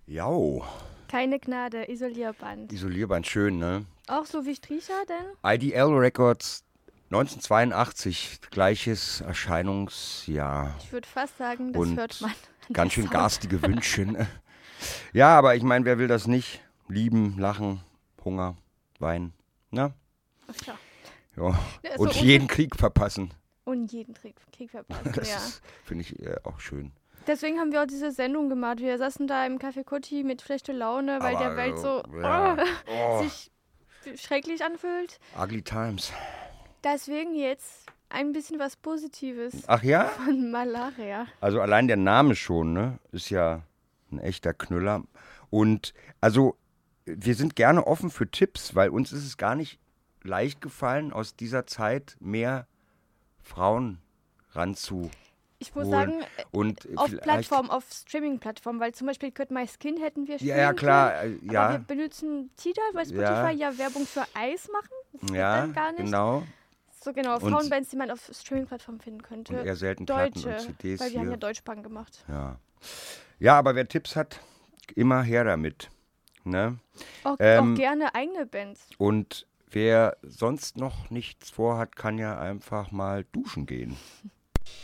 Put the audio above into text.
Jau, Keine Gnade, Isolierband. Isolierband, schön, ne? Auch so wie Stricher denn? IDL Records 1982, gleiches Erscheinungsjahr. Ich würde fast sagen, das Und hört man. an ganz der schön Sound. garstige Wünsche. Ne? Ja, aber ich meine, wer will das nicht? Lieben, lachen, Hunger, weinen, ne? Ach, klar. Ja. Ja, Und so jeden Krieg verpassen. Und jeden Krieg verpassen, Das ja. finde ich auch schön. Deswegen haben wir auch diese Sendung gemacht. Wir saßen da im Café Kutti mit schlechter Laune, weil Aber, der Welt so ja. Oh, sich schrecklich anfühlt. ugly times. Deswegen jetzt ein bisschen was Positives Ach ja? von Malaria. Also allein der Name schon, ne? Ist ja ein echter Knüller. Und also wir sind gerne offen für Tipps, weil uns ist es gar nicht leicht gefallen, aus dieser Zeit mehr Frauen ranzu. Ich muss Wohl. sagen, Und auf vielleicht- Plattform, auf Streaming-Plattform, weil zum Beispiel Cut My Skin hätten wir spielen Ja, klar, können, aber ja. wir benutzen Tidal, weil Spotify Ja. ja Werbung für Eis machen. Das geht Ja, dann gar nicht. genau. So genau, Und- Frauenbands, die man auf Streaming-Plattformen finden könnte. Und eher selten Platten Deutsche, und CDs weil wir haben hier. ja Deutschbank gemacht. Ja. Ja, aber wer Tipps hat, immer her damit. Ne? Auch Ähm, gerne eigene Bands. Und wer sonst noch nichts vorhat, kann ja einfach mal duschen gehen.